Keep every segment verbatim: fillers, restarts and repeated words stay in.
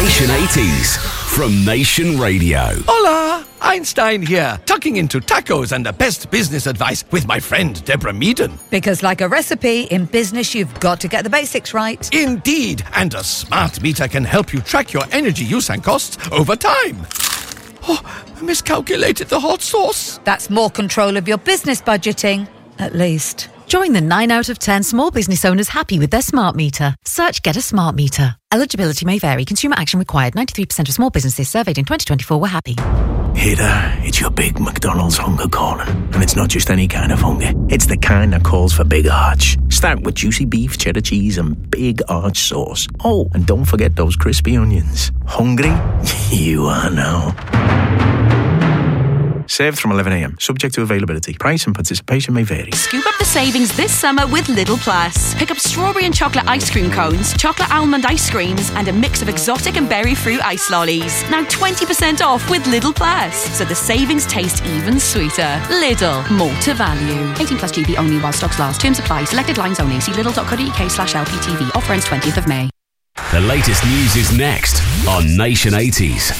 Nation eighties from Nation Radio. Hola, Einstein here, tucking into tacos and the best business advice with my friend Deborah Meaden. Because like a recipe, in business you've got to get the basics right. Indeed, and a smart meter can help you track your energy use and costs over time. Oh, I miscalculated the hot sauce. That's more control of your business budgeting, at least. Join the nine out of ten small business owners happy with their smart meter. Search Get a Smart Meter. Eligibility may vary. Consumer action required. ninety-three percent of small businesses surveyed in twenty twenty-four were happy. Hey there, it's your big McDonald's hunger calling. And it's not just any kind of hunger. It's the kind that calls for big arch. Start with juicy beef, cheddar cheese and big arch sauce. Oh, and don't forget those crispy onions. Hungry? You are now. Served from eleven a.m. Subject to availability. Price and participation may vary. Scoop up the savings this summer with Lidl Plus. Pick up strawberry and chocolate ice cream cones, chocolate almond ice creams, and a mix of exotic and berry fruit ice lollies. Now twenty percent off with Lidl Plus, so the savings taste even sweeter. Lidl, more to value. eighteen plus G B only while stocks last. Terms apply. Selected lines only. See lidl.co.uk slash LPTV. Offer ends twentieth of May. The latest news is next on Nation eighties.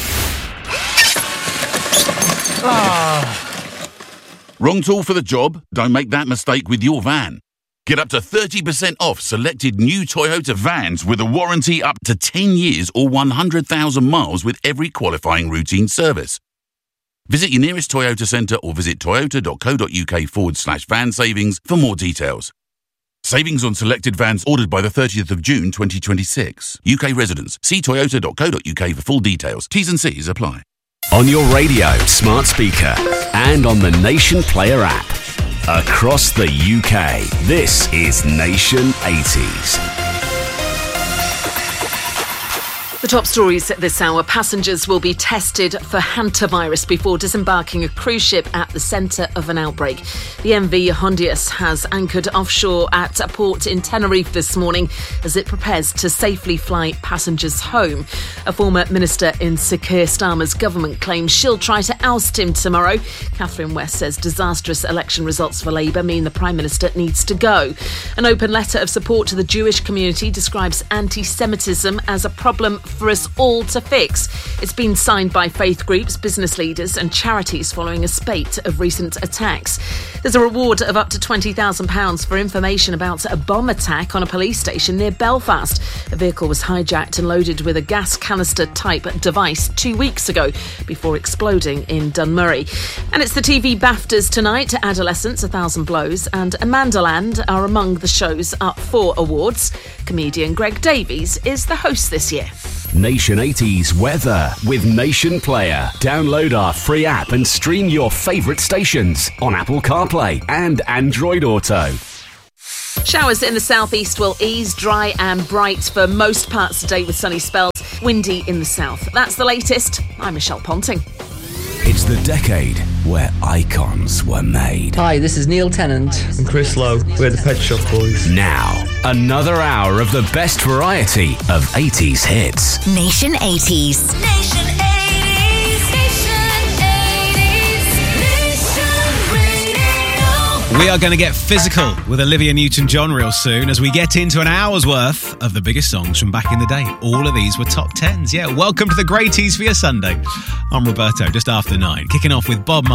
Ah. Wrong tool for the job? Don't make that mistake with your van. Get up to thirty percent off selected new Toyota vans with a warranty up to ten years or one hundred thousand miles with every qualifying routine service. Visit your nearest Toyota centre or visit toyota.co.uk forward slash van savings for more details. Savings on selected vans ordered by the thirtieth of June twenty twenty-six. U K residents, see toyota.co.uk for full details. T's and C's apply. On your radio, smart speaker, and on the Nation Player app. Across the U K, this is Nation eighties. The top stories this hour. Passengers will be tested for hantavirus before disembarking a cruise ship at the centre of an outbreak. The M V Hondius has anchored offshore at a port in Tenerife this morning as it prepares to safely fly passengers home. A former minister in Sir Keir Starmer's government claims she'll try to oust him tomorrow. Catherine West says disastrous election results for Labour mean the Prime Minister needs to go. An open letter of support to the Jewish community describes anti-Semitism as a problem for us all to fix. It's been signed by faith groups, business leaders and charities following a spate of recent attacks. There's a reward of up to twenty thousand pounds for information about a bomb attack on a police station near Belfast. A vehicle was hijacked and loaded with a gas canister type device two weeks ago before exploding in Dunmurry. And it's the T V BAFTAs tonight. Adolescence, A Thousand Blows and Amandaland are among the shows up for awards. Comedian Greg Davies is the host this year. Nation eighties weather with Nation Player. Download our free app and stream your favourite stations on Apple CarPlay and Android Auto. Showers in the southeast will ease, dry and bright for most parts today with sunny spells, windy in the south. That's the latest. I'm Michelle Ponting. It's the decade where icons were made. Hi, this is Neil Tennant and Chris Lowe. We're the Pet Shop Boys. Now, another hour of the best variety of eighties hits. Nation eighties. Nation eighties. Nation eighties. Nation Radio. We are going to get physical with Olivia Newton-John real soon as we get into an hour's worth of the biggest songs from back in the day. All of these were top tens. Yeah, welcome to the Greaties for your Sunday. I'm Roberto, just after nine, kicking off with Bob Marley.